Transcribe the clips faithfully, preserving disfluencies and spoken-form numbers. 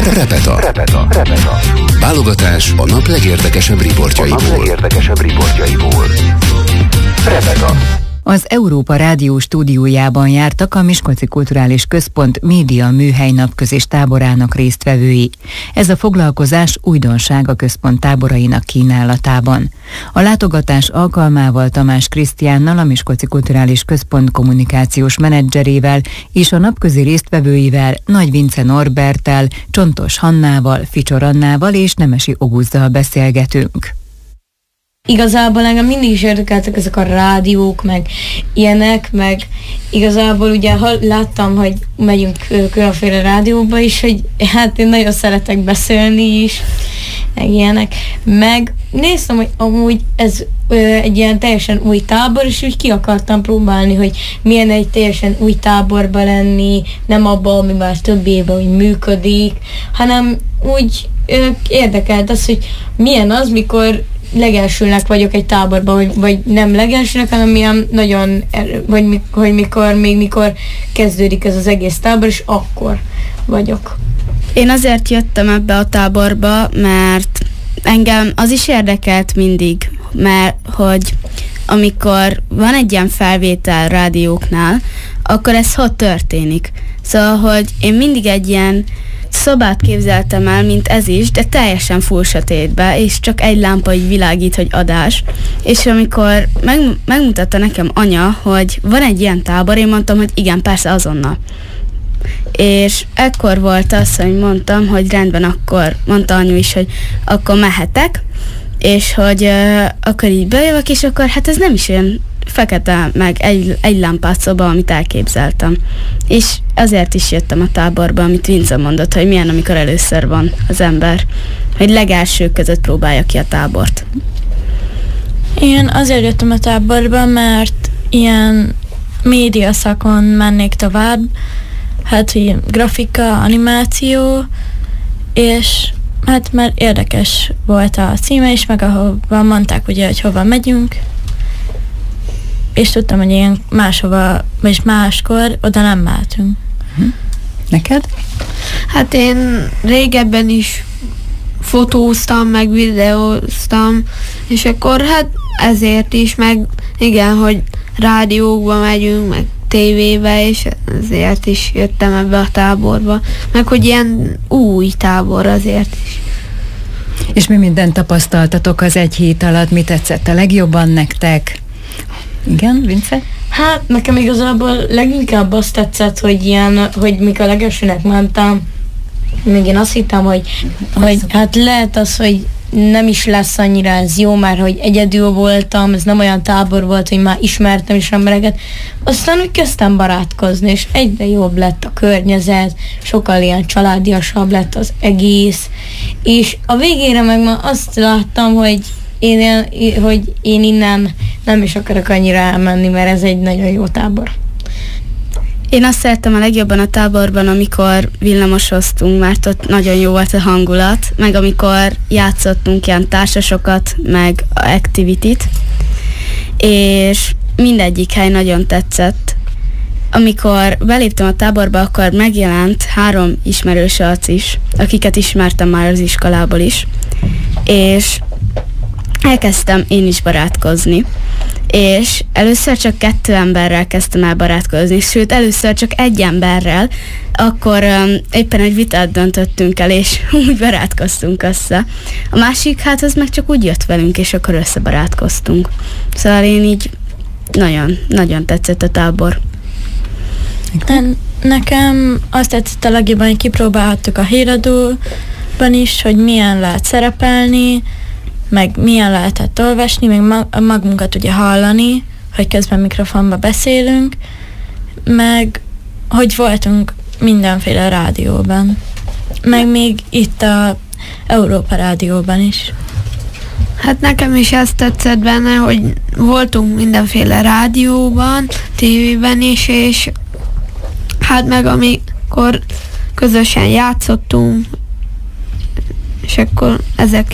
Repeta. Repeta. Repeta. Válogatás a nap legérdekesebb riportjaiból. A nap legérdekesebb riportjaiból. Repeta. Az Európa Rádió stúdiójában jártak a Miskolci Kulturális Központ média műhely napközis táborának résztvevői. Ez a foglalkozás újdonság a központ táborainak kínálatában. A látogatás alkalmával Tamás Krisztiánnal, a Miskolci Kulturális Központ kommunikációs menedzserével és a napközi résztvevőivel, Nagy Vince Norberttel, Csontos Hannával, Ficsor Annával és Nemesi Oguzzal beszélgetünk. Igazából engem mindig is érdekeltek ezek a rádiók, meg ilyenek, meg igazából ugye láttam, hogy megyünk különféle rádióba is, hogy hát én nagyon szeretek beszélni is, meg ilyenek. Meg néztem, hogy amúgy ez ö, egy ilyen teljesen új tábor, és úgy ki akartam próbálni, hogy milyen egy teljesen új táborba lenni, nem abban, ami már több éve úgy működik, hanem úgy ö, érdekelt az, hogy milyen az, mikor legelsőnek vagyok egy táborban, vagy, vagy nem legelsőnek, hanem milyen nagyon, vagy hogy mikor, még mikor kezdődik ez az egész tábor, és akkor vagyok. Én azért jöttem ebbe a táborba, mert engem az is érdekelt mindig, mert hogy amikor van egy ilyen felvétel rádióknál, akkor ez hogy történik? Szóval, hogy én mindig egy ilyen szobát képzeltem el, mint ez is, de teljesen full sötétbe, és csak egy lámpa így világít, hogy adás. És amikor meg, megmutatta nekem anya, hogy van egy ilyen tábor, én mondtam, hogy igen, persze, azonnal. És ekkor volt az, hogy mondtam, hogy rendben, akkor mondta anyu is, hogy akkor mehetek, és hogy uh, akkor így bejövök, és akkor hát ez nem is olyan fekete, meg egy, egy lámpás szoba, amit elképzeltem. És azért is jöttem a táborba, amit Vince mondott, hogy milyen, amikor először van az ember, hogy legelsők között próbálja ki a tábort. Én azért jöttem a táborba, mert ilyen média szakon mennék tovább, hát ilyen grafika, animáció, és hát mert érdekes volt a címe is, meg ahova mondták ugye, hogy hova megyünk, és tudtam, hogy ilyen máshova, vagy máskor oda nem mehetünk. Hm. Neked? Hát én régebben is fotóztam, meg videóztam, és akkor hát ezért is, meg igen, hogy rádiókba megyünk, meg tévébe, és ezért is jöttem ebbe a táborba. Meg hogy ilyen új tábor azért is. És mi mindent tapasztaltatok az egy hét alatt? Mi tetszett a legjobban nektek? Igen, Vince? Hát nekem igazából leginkább azt tetszett, hogy ilyen, hogy mikor legelsőnek mentem, még én azt hittem, hogy, hogy hát lehet az, hogy nem is lesz annyira ez jó, már hogy egyedül voltam, ez nem olyan tábor volt, hogy már ismertem is embereket. Aztán úgy kezdtem barátkozni, és egyre jobb lett a környezet, sokkal ilyen családiasabb lett az egész, és a végére meg már azt láttam, hogy Én, hogy én innen nem is akarok annyira elmenni, mert ez egy nagyon jó tábor. Én azt szerettem a legjobban a táborban, amikor villamosoztunk, mert ott nagyon jó volt a hangulat, meg amikor játszottunk ilyen társasokat, meg activity-t, és mindegyik hely nagyon tetszett. Amikor beléptem a táborba, akkor megjelent három ismerős arc is, akiket ismertem már az iskolából is, és elkezdtem én is barátkozni, és először csak kettő emberrel kezdtem el barátkozni, sőt először csak egy emberrel, akkor um, éppen egy vitát döntöttünk el, és úgy barátkoztunk össze. A másik, hát az meg csak úgy jött velünk, és akkor összebarátkoztunk. Szóval én így nagyon, nagyon tetszett a tábor. Nekem azt tetszett a legjobban, hogy kipróbálhattuk a híradóban is, hogy milyen lehet szerepelni, meg milyen lehetett olvasni, meg magunkat ugye hallani, hogy közben mikrofonba beszélünk, meg hogy voltunk mindenféle rádióban, meg még itt a Európa Rádióban is. Hát nekem is ezt tetszett benne, hogy voltunk mindenféle rádióban, tévében is, és hát meg amikor közösen játszottunk, és akkor ezek...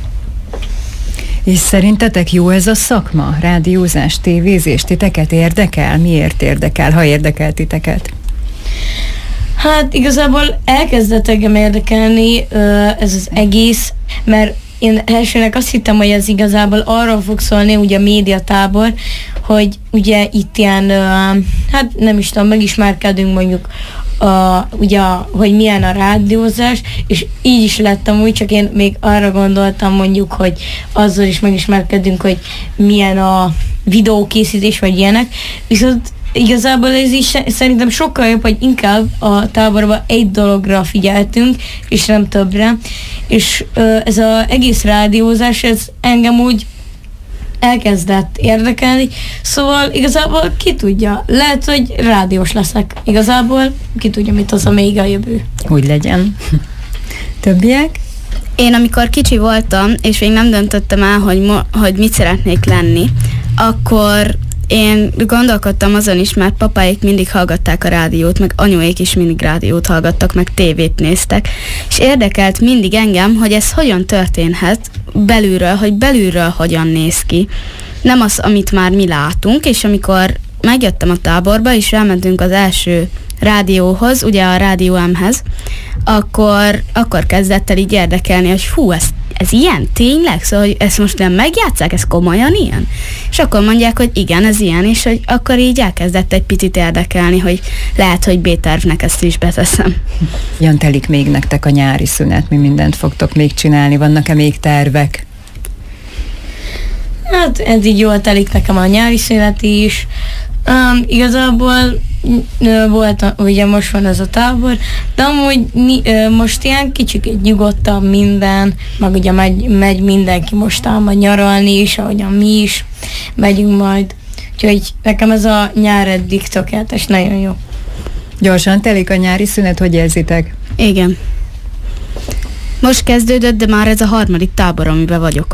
És szerintetek jó ez a szakma? Rádiózás, tévézés, titeket érdekel? Miért érdekel, ha érdekel titeket? Hát igazából elkezdett engem érdekelni ez az egész, mert én elsőnek azt hittem, hogy ez igazából arról fog szólni, ugye a médiatábor, hogy ugye itt ilyen, hát nem is tudom, megismerkedünk mondjuk a, ugye, hogy milyen a rádiózás, és így is lettem úgy, csak én még arra gondoltam mondjuk, hogy azzal is megismerkedünk, hogy milyen a videókészítés, vagy ilyenek, viszont igazából ez is szerintem sokkal jobb, hogy inkább a táborban egy dologra figyeltünk, és nem többre, és ez az egész rádiózás, ez engem úgy elkezdett érdekelni, szóval igazából ki tudja, lehet, hogy rádiós leszek. Igazából ki tudja, mit az a még a jövő. Úgy legyen. Többiek? Én amikor kicsi voltam, és még nem döntöttem el, hogy, mo- hogy mit szeretnék lenni, akkor én gondolkodtam azon is, mert papáik mindig hallgatták a rádiót, meg anyuék is mindig rádiót hallgattak, meg tévét néztek, és érdekelt mindig engem, hogy ez hogyan történhet belülről, hogy belülről hogyan néz ki. Nem az, amit már mi látunk, és amikor megjöttem a táborba, és elmentünk az első rádióhoz, ugye a Rádió M-hez, akkor, akkor kezdett el így érdekelni, hogy hú, ez, ez ilyen tényleg? Szóval, hogy ezt most nem megjátsszák, ez komolyan ilyen? És akkor mondják, hogy igen, ez ilyen, és hogy akkor így elkezdett egy picit érdekelni, hogy lehet, hogy B-tervnek ezt is beteszem. Jan, telik még nektek a nyári szünet, mi mindent fogtok még csinálni, vannak-e még tervek? Hát eddig jól telik nekem a nyári szünet is. Um, igazából volt, a, ugye most van ez a tábor, de amúgy uh, most ilyen kicsit nyugodtabb minden, meg ugye megy, megy mindenki mostában nyaralni is, ahogyan mi is megyünk majd. Úgyhogy nekem ez a nyár eddig tökéletes, nagyon jó. Gyorsan telik a nyári szünet, hogy érzitek? Igen. Most kezdődött, de már ez a harmadik tábor, amiben vagyok.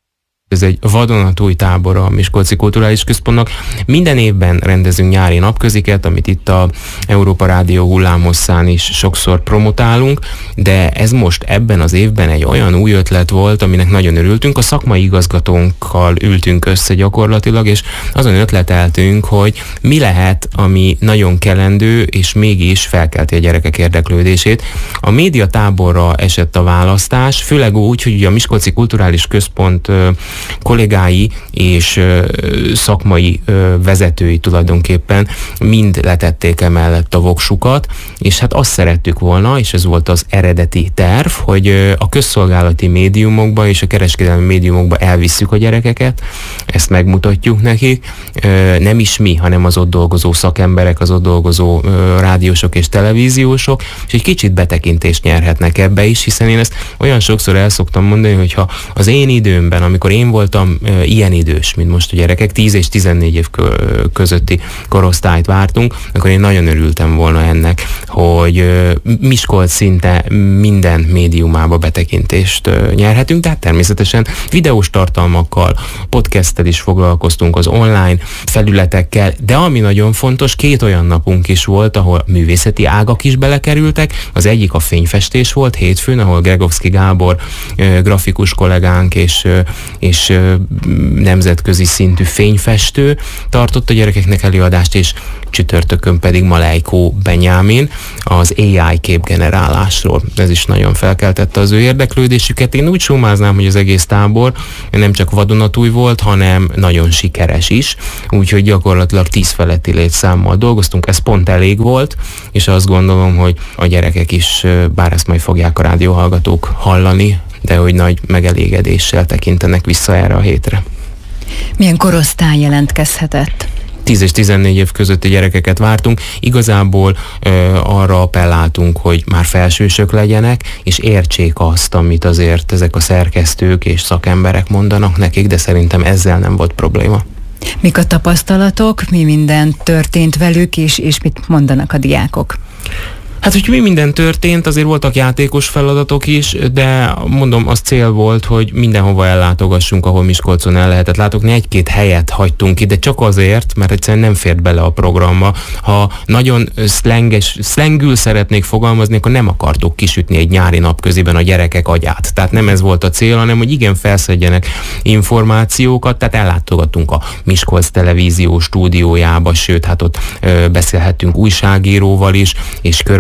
Ez egy vadonatúj tábor a Miskolci Kulturális Központnak. Minden évben rendezünk nyári napköziket, amit itt a Európa Rádió hullámhosszán is sokszor promotálunk, de ez most ebben az évben egy olyan új ötlet volt, aminek nagyon örültünk. A szakmai igazgatónkkal ültünk össze gyakorlatilag, és azon ötleteltünk, hogy mi lehet, ami nagyon kelendő, és mégis felkelti a gyerekek érdeklődését. A médiatáborra esett a választás, főleg úgy, hogy a Miskolci Kulturális Központ kollégái és ö, szakmai ö, vezetői tulajdonképpen mind letették emellett a voksukat, és hát azt szerettük volna, és ez volt az eredeti terv, hogy ö, a közszolgálati médiumokba és a kereskedelmi médiumokba elvisszük a gyerekeket, ezt megmutatjuk nekik, ö, nem is mi, hanem az ott dolgozó szakemberek, az ott dolgozó ö, rádiósok és televíziósok, és egy kicsit betekintést nyerhetnek ebbe is, hiszen én ezt olyan sokszor el szoktam mondani, hogyha az én időmben, amikor én voltam e, ilyen idős, mint most a gyerekek, tíz és tizennégy év közötti korosztályt vártunk, akkor én nagyon örültem volna ennek, hogy e, Miskolc szinte minden médiumába betekintést e, nyerhetünk, tehát természetesen videós tartalmakkal, podcasttel is foglalkoztunk, az online felületekkel, de ami nagyon fontos, két olyan napunk is volt, ahol művészeti ágak is belekerültek, az egyik a fényfestés volt hétfőn, ahol Gregovszki Gábor e, grafikus kollégánk és e, és nemzetközi szintű fényfestő tartott a gyerekeknek előadást, és csütörtökön pedig Malejkó Benyámin az á i képgenerálásról. Ez is nagyon felkeltette az ő érdeklődésüket. Én úgy sumáznám, hogy az egész tábor nem csak vadonatúj volt, hanem nagyon sikeres is, úgyhogy gyakorlatilag tíz feletti létszámmal dolgoztunk, ez pont elég volt, és azt gondolom, hogy a gyerekek is, bár ezt majd fogják a rádióhallgatók hallani, de hogy nagy megelégedéssel tekintenek vissza erre a hétre. Milyen korosztály jelentkezhetett? tíz és tizennégy év közötti gyerekeket vártunk. Igazából ö, arra appelláltunk, hogy már felsősök legyenek, és értsék azt, amit azért ezek a szerkesztők és szakemberek mondanak nekik, de szerintem ezzel nem volt probléma. Mik a tapasztalatok, mi minden történt velük, és, és mit mondanak a diákok? Hát, hogy mi minden történt, azért voltak játékos feladatok is, de mondom, az cél volt, hogy mindenhova ellátogassunk, ahol Miskolcon el lehetett látogatni. Egy-két helyet hagytunk ki, de csak azért, mert egyszerűen nem fért bele a programba. Ha nagyon szlenges, szlengül szeretnék fogalmazni, akkor nem akartuk kisütni egy nyári napköziben a gyerekek agyát. Tehát nem ez volt a cél, hanem hogy igen, felszedjenek információkat, tehát ellátogattunk a Miskolc televízió stúdiójába, sőt, hát ott ö, beszélhettünk újságíróval is, és körbe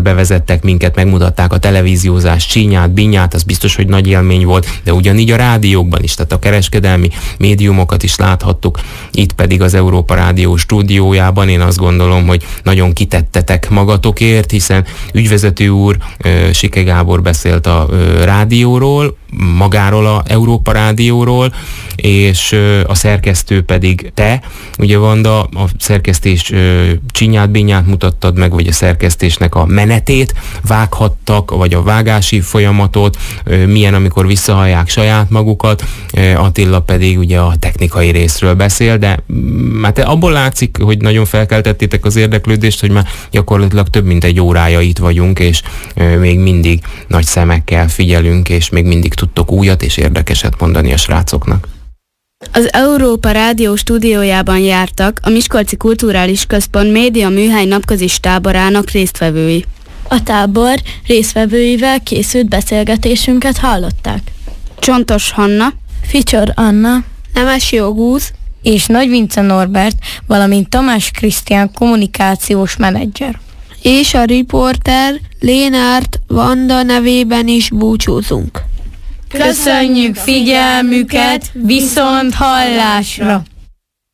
bevezettek minket, megmutatták a televíziózás csínyát, binyát, az biztos, hogy nagy élmény volt, de ugyanígy a rádiókban is, tehát a kereskedelmi médiumokat is láthattuk, itt pedig az Európa Rádió stúdiójában. Én azt gondolom, hogy nagyon kitettetek magatokért, hiszen ügyvezető úr, Sike Gábor beszélt a rádióról, magáról a Európa Rádióról, és a szerkesztő pedig te. Ugye Vanda, a szerkesztés csinyát, binyát mutattad meg, vagy a szerkesztésnek a menetét vághattak, vagy a vágási folyamatot, milyen, amikor visszahallják saját magukat. Attila pedig ugye a technikai részről beszél, de hát abból látszik, hogy nagyon felkeltettétek az érdeklődést, hogy már gyakorlatilag több mint egy órája itt vagyunk, és még mindig nagy szemekkel figyelünk, és még mindig tudtok újat és érdekeset mondani a srácoknak. Az Európa Rádió stúdiójában jártak a Miskolci Kulturális Központ Média Műhely napközis táborának résztvevői. A tábor résztvevőivel készült beszélgetésünket hallották. Csontos Hanna, Ficsor Anna, Nemesi Augusz és Nagy Vince Norbert, valamint Tamás Krisztián kommunikációs menedzser. És a riporter Lénárt Vanda nevében is búcsúzunk. Köszönjük figyelmüket, viszont hallásra!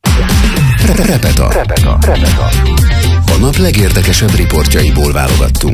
Repeta. Repeta. Repeta. A nap legérdekesebb riportjaiból válogattunk.